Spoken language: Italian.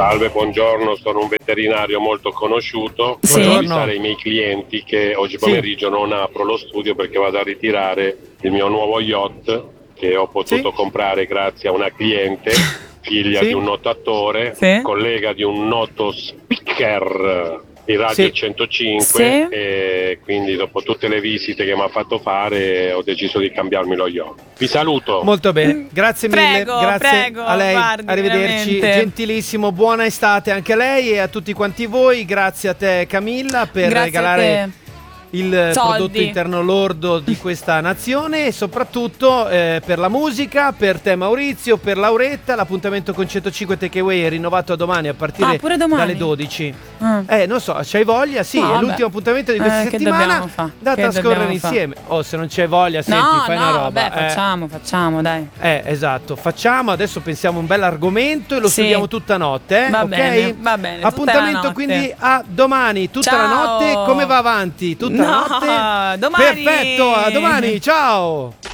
Salve, buongiorno, sono un veterinario molto conosciuto. Sì. Volevo avvisare ai miei clienti che oggi pomeriggio non apro lo studio perché vado a ritirare il mio nuovo yacht che ho potuto comprare grazie a una cliente, figlia di un noto attore, collega di un noto speaker di Radio 105 e quindi dopo tutte le visite che mi ha fatto fare ho deciso di cambiarmi lo yacht. Vi saluto. Molto bene, grazie mille, grazie prego, a lei, guardi, arrivederci, veramente. gentilissimo, buona estate anche a lei e a tutti quanti voi, grazie a te Camilla per Grazie a regalare il Soldi. prodotto interno lordo di questa nazione e soprattutto per la musica, per te Maurizio, per Lauretta. L'appuntamento con 105 Takeaway è rinnovato a domani a partire pure domani? dalle 12. Non so, c'hai voglia? Sì, No, è vabbè. l'ultimo appuntamento di questa Che settimana dobbiamo fa? da Che trascorrere dobbiamo fa? insieme. O se non c'è voglia, senti, fai una roba. Vabbè, facciamo, dai. Esatto, facciamo, adesso pensiamo a un bel argomento e lo studiamo tutta notte, Va ok? bene, va bene, tutta Appuntamento la notte. quindi a domani, tutta la Ciao. notte, come va avanti? Tutta la notte? domani. Perfetto, a domani, ciao!